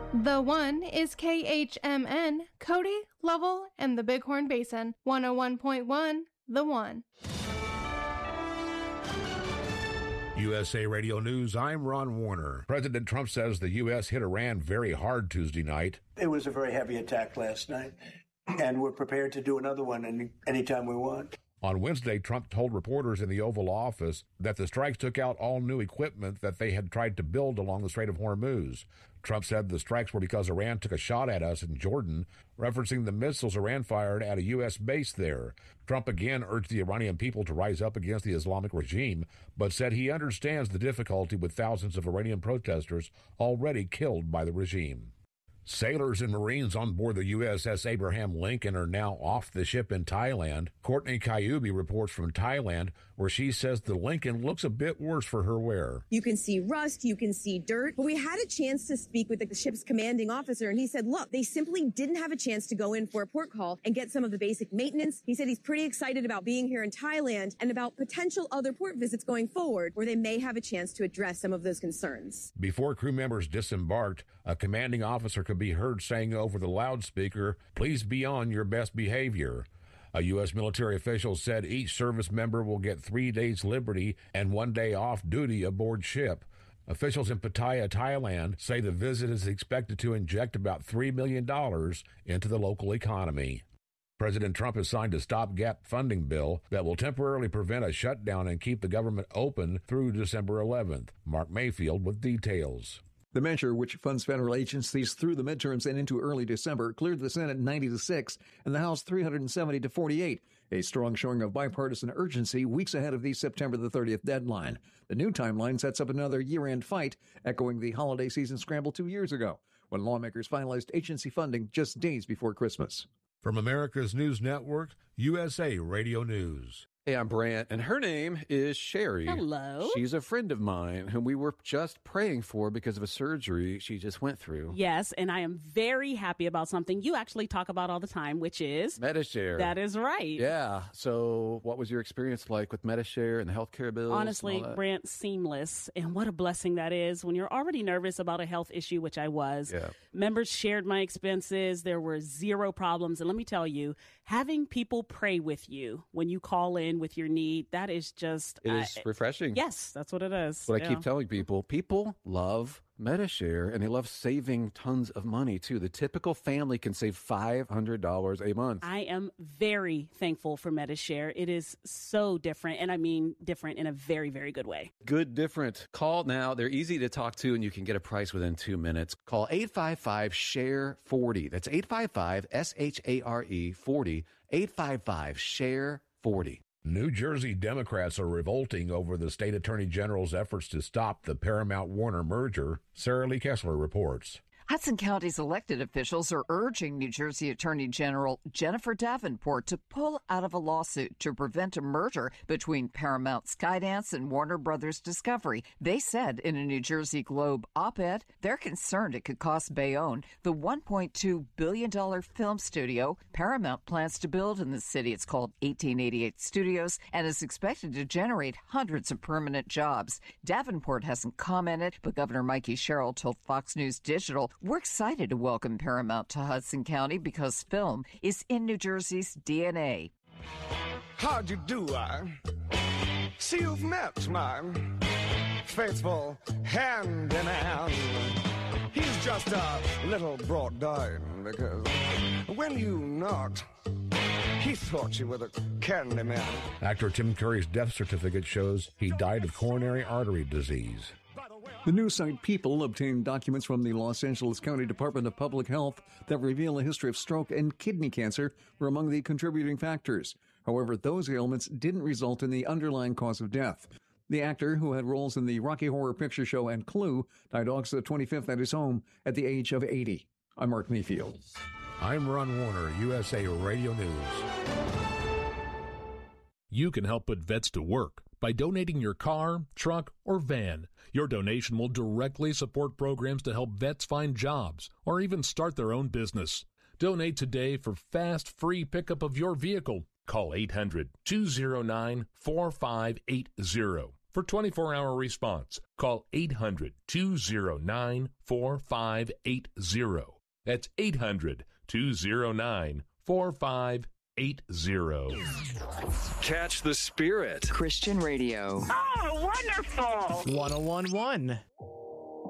The One is KHMN, Cody, Lovell, and the Bighorn Basin. 101.1, The One. USA Radio News, I'm Ron Warner. President Trump says the U.S. hit Iran very hard Tuesday night. It was a very heavy attack last night, and we're prepared to do another one anytime we want. On Wednesday, Trump told reporters in the Oval Office that the strikes took out all new equipment that they had tried to build along the Strait of Hormuz. Trump said the strikes were because Iran took a shot at us in Jordan, referencing the missiles Iran fired at a U.S. base there. Trump again urged the Iranian people to rise up against the Islamic regime, but said he understands the difficulty with thousands of Iranian protesters already killed by the regime. Sailors and Marines on board the USS Abraham Lincoln are now off the ship in Thailand. Courtney Kayubi reports from Thailand, where she says the Lincoln looks a bit worse for her wear. You can see rust, you can see dirt. But we had a chance to speak with the ship's commanding officer, and he said, look, they simply didn't have a chance to go in for a port call and get some of the basic maintenance. He said he's pretty excited about being here in Thailand and about potential other port visits going forward, where they may have a chance to address some of those concerns. Before crew members disembarked, a commanding officer could be heard saying over the loudspeaker, "Please be on your best behavior." A U.S. military official said each service member will get 3 days liberty and 1 day off duty aboard ship. Officials in Pattaya, Thailand, say the visit is expected to inject about $3 million into the local economy. President Trump has signed a stopgap funding bill that will temporarily prevent a shutdown and keep the government open through December 11th. Mark Mayfield with details. The measure, which funds federal agencies through the midterms and into early December, cleared the Senate 90-6 and the House 370-48, a strong showing of bipartisan urgency weeks ahead of the September the 30th deadline. The new timeline sets up another year-end fight, echoing the holiday season scramble 2 years ago, when lawmakers finalized agency funding just days before Christmas. From America's News Network, USA Radio News. Hey, I'm Brant, and her name is Sherry. Hello. She's a friend of mine whom we were just praying for because of a surgery she just went through. Yes, and I am very happy about something you actually talk about all the time, which is Medi-Share. That is right. Yeah. So what was your experience like with Medi-Share and the healthcare bills? Honestly, Brant, seamless. And what a blessing that is when you're already nervous about a health issue, which I was. Yeah. Members shared my expenses. There were zero problems. And let me tell you, having people pray with you when you call in with your need, that is just... It is refreshing. Yes, that's what it is. What I keep telling people love Medi-Share, and they love saving tons of money, too. The typical family can save $500 a month. I am very thankful for Medi-Share. It is so different, and I mean different in a very, very good way. Good different. Call now. They're easy to talk to, and you can get a price within 2 minutes. Call 855-SHARE-40. That's 855-SHARE-40. 855-SHARE-40. New Jersey Democrats are revolting over the state attorney general's efforts to stop the Paramount-Warner merger. Sarah Lee Kessler reports. Hudson County's elected officials are urging New Jersey Attorney General Jennifer Davenport to pull out of a lawsuit to prevent a merger between Paramount Skydance and Warner Brothers Discovery. They said in a New Jersey Globe op-ed they're concerned it could cost Bayonne the $1.2 billion film studio Paramount plans to build in the city. It's called 1888 Studios and is expected to generate hundreds of permanent jobs. Davenport hasn't commented, but Governor Mikey Sherrill told Fox News Digital, "We're excited to welcome Paramount to Hudson County because film is in New Jersey's DNA." How'd you do, see you've met my faithful hand-in-hand. He's just a little brought down because when you knocked, he thought you were the candy man. Actor Tim Curry's death certificate shows he died of coronary artery disease. The news site People obtained documents from the Los Angeles County Department of Public Health that reveal a history of stroke and kidney cancer were among the contributing factors. However, those ailments didn't result in the underlying cause of death. The actor, who had roles in the Rocky Horror Picture Show and Clue, died August 25th at his home at the age of 80. I'm Mark Mayfield. I'm Ron Warner, USA Radio News. You can help put vets to work by donating your car, truck, or van. Your donation will directly support programs to help vets find jobs or even start their own business. Donate today for fast, free pickup of your vehicle. Call 800-209-4580 For 24-hour response, call 800-209-4580. That's 800-209-4580. Catch the Spirit. Christian Radio. Oh, wonderful. 101.1